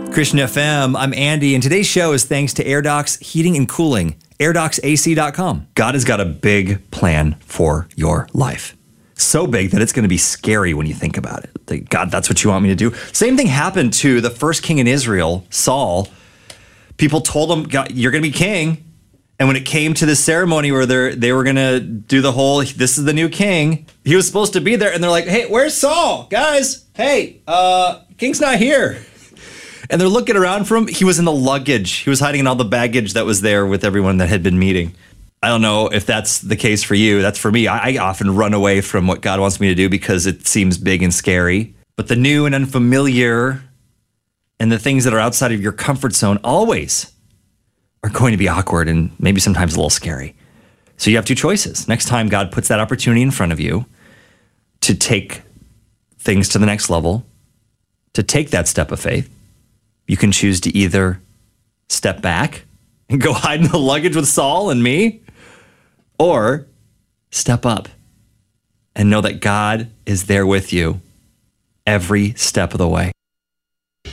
Christian FM, I'm Andy, and today's show is thanks to AirDocs Heating and Cooling, AirDocsAC.com. God has got a big plan for your life. So big that it's going to be scary when you think about it. Like, God, that's what you want me to do? Same thing happened to the first king in Israel, Saul. People told him, God, you're going to be king. And when it came to the ceremony where they were going to do the whole, this is the new king, he was supposed to be there. And they're like, hey, where's Saul? Guys, hey, king's not here. And they're looking around for him. He was in the luggage. He was hiding in all the baggage that was there with everyone that had been meeting. I don't know if that's the case for you. That's for me. I often run away from what God wants me to do because it seems big and scary. But the new and unfamiliar and the things that are outside of your comfort zone always are going to be awkward and maybe sometimes a little scary. So you have two choices. Next time God puts that opportunity in front of you to take things to the next level, to take that step of faith, you can choose to either step back and go hide in the luggage with Saul and me, or step up and know that God is there with you every step of the way.